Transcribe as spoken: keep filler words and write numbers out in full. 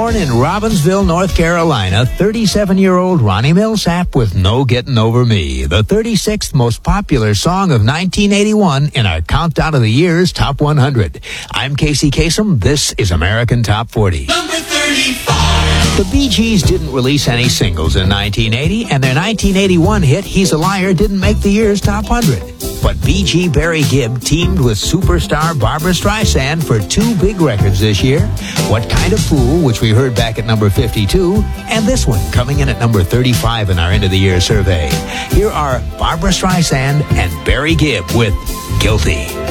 Born in Robbinsville, North Carolina, thirty-seven-year-old Ronnie Millsap with No Getting Over Me, the thirty-sixth most popular song of nineteen eighty-one in our Countdown of the Year's Top one hundred. I'm Casey Kasem. This is American Top forty. Number thirty-five. The Bee Gees didn't release any singles in nineteen eighty, and their nineteen eighty-one hit, He's a Liar, didn't make the year's Top one hundred. But B G Barry Gibb teamed with superstar Barbra Streisand for two big records this year. What Kind of Fool, which we heard back at number fifty-two, and this one coming in at number thirty-five in our end of the year survey. Here are Barbra Streisand and Barry Gibb with Guilty.